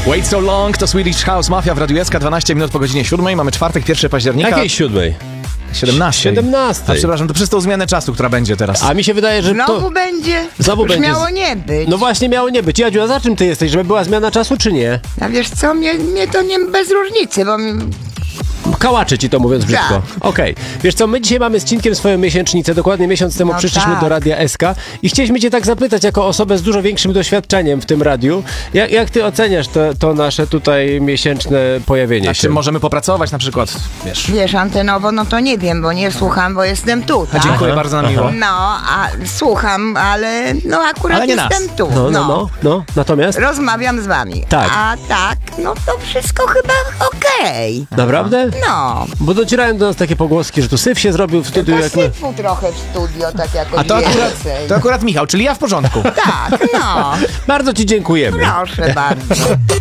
Wait So Long to Swedish House Mafia w Radiu SK, 12 minut po godzinie 7. Mamy czwartek, 1 października. Jakiej 7? 17. 17. A przepraszam, to przez tą zmianę czasu, która będzie teraz. A mi się wydaje, że Znowu to... będzie? Znowu Już będzie. miało nie być. No właśnie miało nie być. Jadziu, a za czym ty jesteś? Żeby była zmiana czasu, czy nie? A wiesz co, mnie to nie bez różnicy, bo Kałaczy ci to, mówiąc brzydko. Tak. Okej. Wiesz co, my dzisiaj mamy z Cinkiem swoją miesięcznicę. Dokładnie miesiąc temu No przyszliśmy tak. do Radia SK i chcieliśmy cię tak zapytać, jako osobę z dużo większym doświadczeniem w tym radiu, jak ty oceniasz to nasze tutaj miesięczne pojawienie A się? czy możemy popracować na przykład, wiesz, antenowo, no to nie wiem, bo nie słucham, bo jestem tu, A tak? dziękuję bardzo, na miło. No, a słucham, ale no akurat Ale nie jestem nas. tu. No. Natomiast? Rozmawiam z wami. Tak. A tak, no to wszystko chyba okej. Naprawdę? No. Bo docierają do nas takie pogłoski, że tu syf się zrobił w studiu, jak my... Syfu trochę w studio, tak jakoś A więcej. to akurat Michał, czyli ja w porządku. Tak, no. Bardzo ci dziękujemy. Proszę bardzo.